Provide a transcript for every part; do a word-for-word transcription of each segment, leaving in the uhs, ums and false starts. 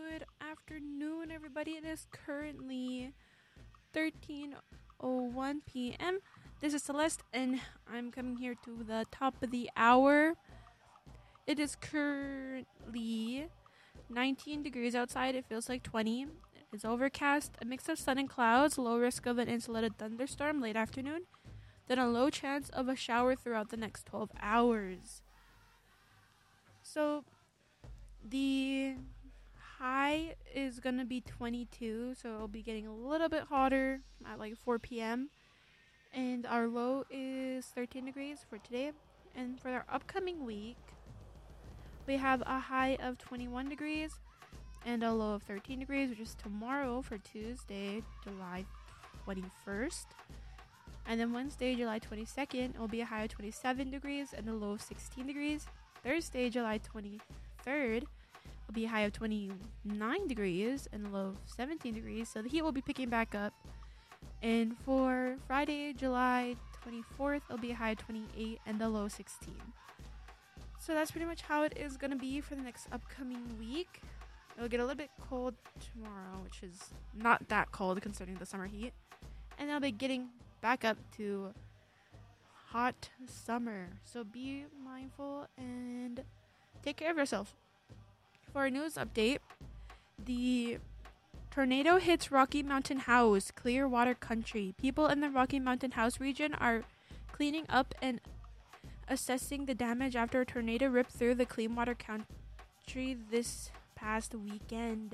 Good afternoon, everybody. It is currently thirteen oh one p.m. This is Celeste, and I'm coming here to the top of the hour. It is currently nineteen degrees outside. It feels like twenty. It's overcast, a mix of sun and clouds, low risk of an insulated thunderstorm late afternoon, then a low chance of a shower throughout the next twelve hours. So, the high is going to be twenty-two, so it'll be getting a little bit hotter at like four p.m. And our low is thirteen degrees for today. And for our upcoming week, we have a high of twenty-one degrees and a low of thirteen degrees, which is tomorrow for Tuesday, July twenty-first. And then Wednesday, July twenty-second, it will be a high of twenty-seven degrees and a low of sixteen degrees. Thursday, July twenty-third, will be a high of twenty-nine degrees and a low of seventeen degrees. So the heat will be picking back up. And for Friday, July twenty-fourth, it'll be a high of twenty-eight and a low of sixteen. So that's pretty much how it is going to be for the next upcoming week. It'll get a little bit cold tomorrow, which is not that cold considering the summer heat. And it'll be getting back up to hot summer. So be mindful and take care of yourself. For a news update, the tornado hits Rocky Mountain House, Clearwater Country. People in the Rocky Mountain House region are cleaning up and assessing the damage after a tornado ripped through the Clearwater Country this past weekend.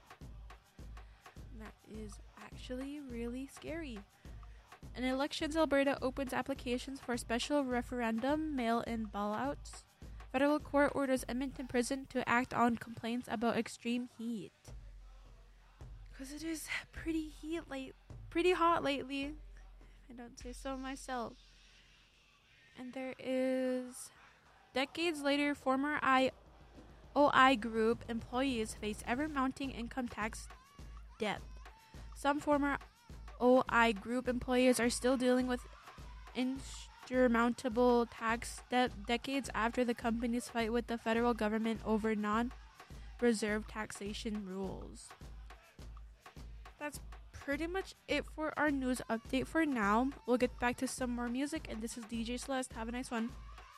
That is actually really scary. In Elections Alberta opens applications for special referendum mail-in ballots. Federal court orders Edmonton Prison to act on complaints about extreme heat. Because it is pretty heat late, pretty hot lately. I don't say so myself. And there is decades later, former I O I Group employees face ever-mounting income tax debt. Some former O I Group employees are still dealing with insurmountable tax debt decades after the company's fight with the federal government over non-reserve taxation rules. That's pretty much it for our news update for now. We'll get back to some more music, and this is D J Celeste. Have a nice one.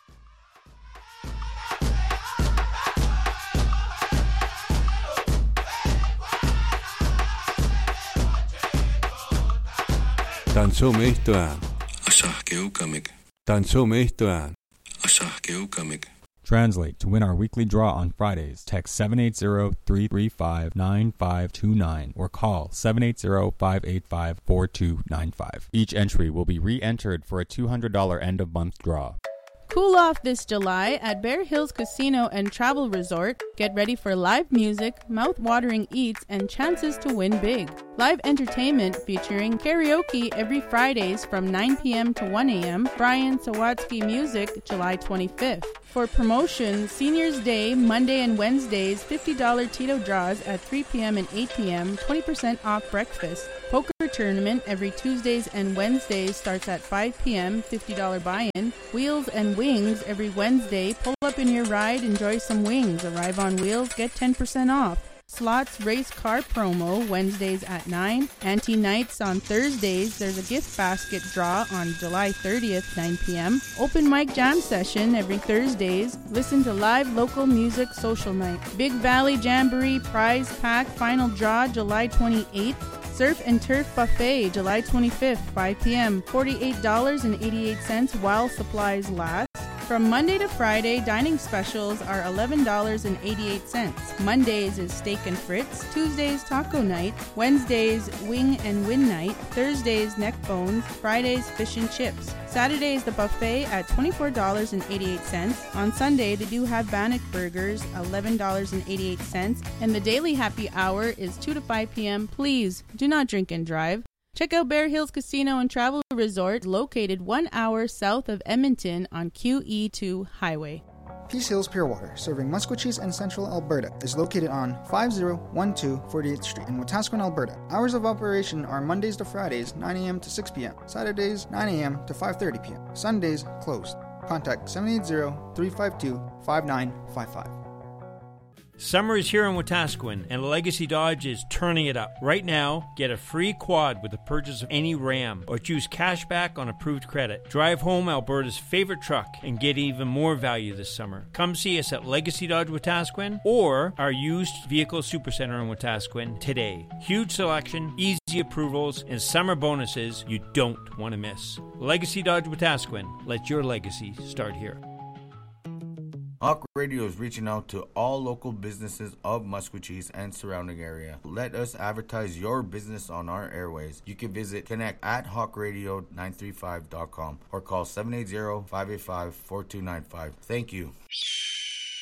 Tanso mehtoään. Asahkeukamik. Tanso mehtoään. Asahkeukamik. Translate. To win our weekly draw on Fridays, text seven eight zero, three three five, nine five two nine or call seven eight zero, five eight five, four two nine five. Each entry will be re-entered for a two hundred dollars end-of-month draw. Cool off this July at Bear Hills Casino and Travel Resort. Get ready for live music, mouth-watering eats, and chances to win big. Live entertainment featuring karaoke every Fridays from nine p.m. to one a.m. Brian Sawatsky Music, July twenty-fifth. For promotion, Seniors Day, Monday and Wednesdays, fifty dollars Tito draws at three p.m. and eight p.m., twenty percent off breakfast. Poker tournament every Tuesdays and Wednesdays starts at five p.m., fifty dollars buy-in. Wheels and Wings every Wednesday. Pull up in your ride, enjoy some wings. Arrive on wheels, get ten percent off. Slots Race Car Promo, Wednesdays at nine. Ante Nights on Thursdays. There's a gift basket draw on July thirtieth, nine p.m. Open mic jam session every Thursdays. Listen to live local music social night. Big Valley Jamboree Prize Pack Final Draw, July twenty-eighth. Surf and Turf Buffet, July twenty-fifth, five p.m. forty-eight dollars and eighty-eight cents while supplies last. From Monday to Friday, dining specials are eleven dollars and eighty-eight cents. Mondays is Steak and Fritz. Tuesdays, Taco Night. Wednesdays, Wing and Win Night. Thursdays, Neck Bones. Fridays, Fish and Chips. Saturday is the buffet at twenty-four dollars and eighty-eight cents. On Sunday, they do have Bannock Burgers, eleven dollars and eighty-eight cents. And the daily happy hour is two to five p.m. Please do not drink and drive. Check out Bear Hills Casino and Travel Resort, located one hour south of Edmonton on Q E two Highway. Peace Hills Pure Water, serving Musqueam and Central Alberta, is located on five oh one two forty-eighth Street in Wetaskiwin, Alberta. Hours of operation are Mondays to Fridays, nine a.m. to six p.m., Saturdays, nine a.m. to five thirty p.m., Sundays, closed. Contact seven eight zero, three five two, five nine five five. Summer is here in Wetaskiwin, and Legacy Dodge is turning it up. Right now, get a free quad with the purchase of any Ram, or choose cash back on approved credit. Drive home Alberta's favorite truck and get even more value this summer. Come see us at Legacy Dodge Wetaskiwin or our used vehicle supercenter in Wetaskiwin today. Huge selection, easy approvals, and summer bonuses you don't want to miss. Legacy Dodge Wetaskiwin. Let your legacy start here. Hawk Radio is reaching out to all local businesses of Maskwacis and surrounding area. Let us advertise your business on our airways. You can visit connect at hawk radio nine three five dot com or call seven eight zero, five eight five, four two nine five. Thank you.